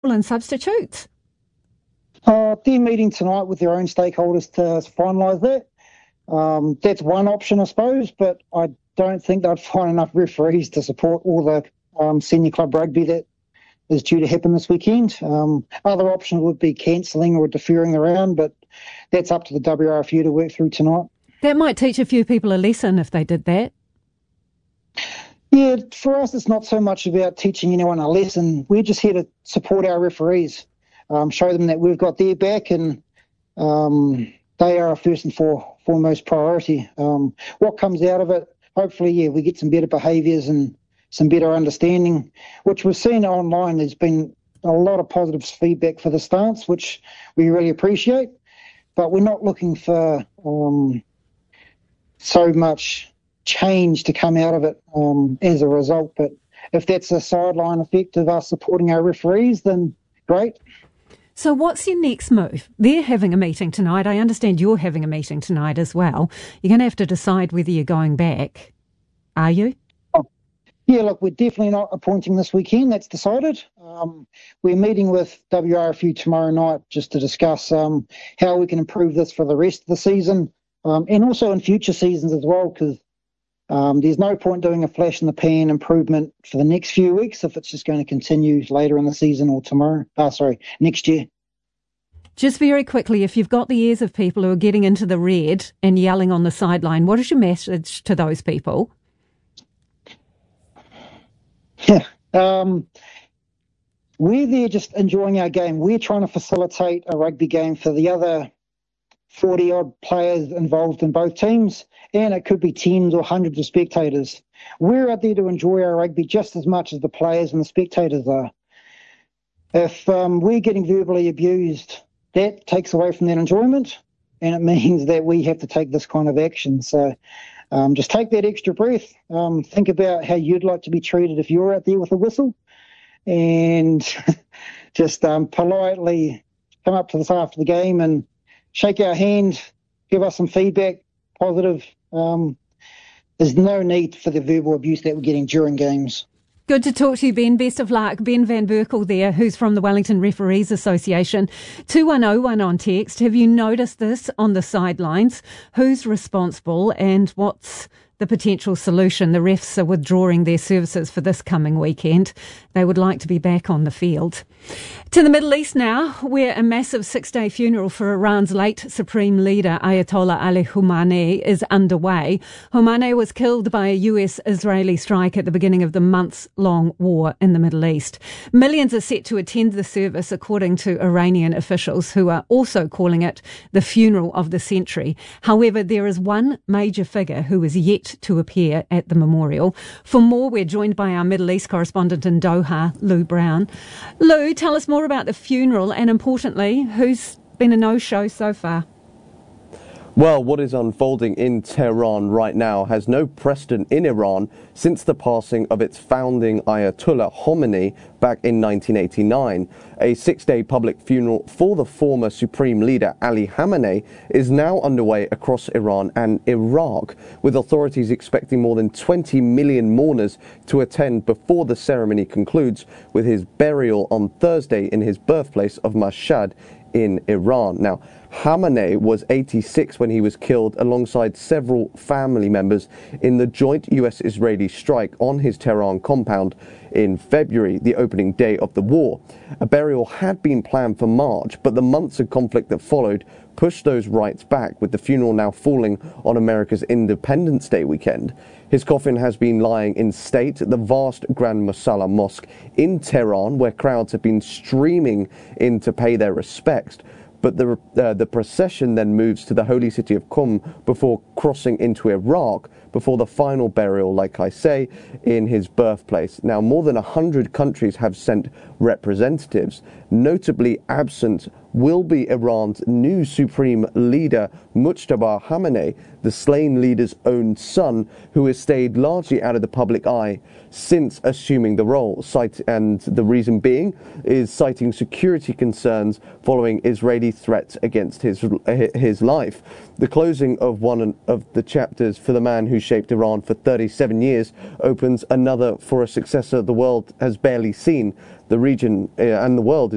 and substitutes? They're meeting tonight with their own stakeholders to finalise that. That's one option, I suppose, but I don't think they'd find enough referees to support all the senior club rugby that is due to happen this weekend. Other options would be cancelling or deferring the round, but that's up to the WRFU to work through tonight. That might teach a few people a lesson if they did that. Yeah, for us, it's not so much about teaching anyone a lesson. We're just here to support our referees, show them that we've got their back, and they are our first and foremost priority. What comes out of it, hopefully, we get some better behaviours and some better understanding, which we've seen online. There's been a lot of positive feedback for the stance, which we really appreciate, but we're not looking for so much change to come out of it as a result. But if that's a sideline effect of us supporting our referees, then great. So what's your next move? They're having a meeting tonight. I understand you're having a meeting tonight as well. You're going to have to decide whether you're going back. Are you? Yeah, look, we're definitely not appointing this weekend. That's decided. We're meeting with WRFU tomorrow night just to discuss how we can improve this for the rest of the season and also in future seasons as well, because there's no point doing a flash in the pan improvement for the next few weeks if it's just going to continue later in the season or next year. Just very quickly, if you've got the ears of people who are getting into the red and yelling on the sideline, what is your message to those people? We're there just enjoying our game. We're trying to facilitate a rugby game for the other 40-odd players involved in both teams, and it could be tens or hundreds of spectators. We're out there to enjoy our rugby just as much as the players and the spectators are. If we're getting verbally abused, that takes away from that enjoyment, and it means that we have to take this kind of action. So just take that extra breath, think about how you'd like to be treated if you're out there with a whistle, and just politely come up to us after the game and shake our hand, give us some feedback, positive. There's no need for the verbal abuse that we're getting during games. Good to talk to you, Ben. Best of luck. Ben Van Berkel there, who's from the Wellington Referees Association. 2101 on text. Have you noticed this on the sidelines? Who's responsible and what's the potential solution? The refs are withdrawing their services for this coming weekend. They would like to be back on the field. To the Middle East now, where a massive 6-day funeral for Iran's late supreme leader Ayatollah Ali Khamenei is underway. Khamenei was killed by a US-Israeli strike at the beginning of the months-long war in the Middle East. Millions are set to attend the service, according to Iranian officials, who are also calling it the funeral of the century. However, there is one major figure who is yet to appear at the memorial. For more, we're joined by our Middle East correspondent in Doha, Lou Brown. Lou, tell us more about the funeral and, importantly, who's been a no-show so far? Well, what is unfolding in Tehran right now has no precedent in Iran since the passing of its founding Ayatollah Khomeini back in 1989. A 6-day public funeral for the former supreme leader Ali Khamenei is now underway across Iran and Iraq, with authorities expecting more than 20 million mourners to attend before the ceremony concludes with his burial on Thursday in his birthplace of Mashhad in Iran. Now, Khamenei was 86 when he was killed alongside several family members in the joint US-Israeli strike on his Tehran compound in February, the opening day of the war. A burial had been planned for March, but the months of conflict that followed pushed those rites back, with the funeral now falling on America's Independence Day weekend. His coffin has been lying in state at the vast Grand Musalla Mosque in Tehran, where crowds have been streaming in to pay their respects. But the procession then moves to the holy city of Qom before crossing into Iraq, before the final burial, like I say, in his birthplace. Now, more than 100 countries have sent representatives. Notably absent will be Iran's new supreme leader, Mujtaba Khamenei, the slain leader's own son, who has stayed largely out of the public eye since assuming the role. And the reason being is citing security concerns following Israeli threats against his life. The closing of one of the chapters for the man who shaped Iran for 37 years opens another for a successor the world has barely seen. The region and the world